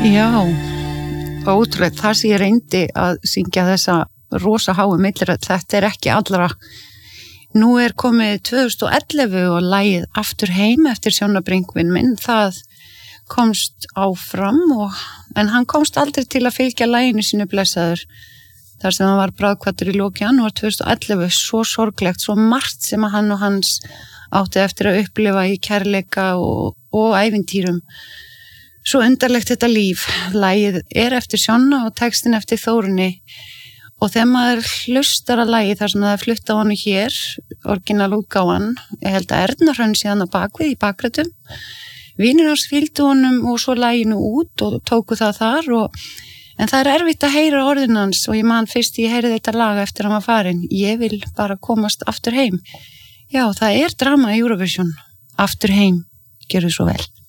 Já, ótrúlega, það sem ég reyndi að syngja þessa rosa háu millirödd, þetta ekki allra. Nú komið 2011 og lagið Aftur heim eftir Sjónabringvin minn, það komst áfram en hann komst aldrei til að fylgja laginu sínu blessaður. Þar sem hann var bráðkvaddur í lok janúar 2011, svo sorglegt, svo margt sem að hann og hans átti eftir að upplifa í kærleika og ævintýrum. Svo undarlegt þetta líf. Lagið eftir Sjonna og textin eftir Þórunni og þegar maður hlustar að lagið þar sem það flutt á hann hér, orginal útgáfan, ég held að Erna Hrönn síðan á bakvið í bakrætum. Vinir hans fylgdu honum og svo laginu út og tóku það þar en það erfitt að heyra orðin hans og ég man fyrst ég heyrði þetta lag eftir hann var farinn. Ég vil bara komast aftur heim. Já, það drama í Eurovision. Aftur heim. Gjörðu svo vel.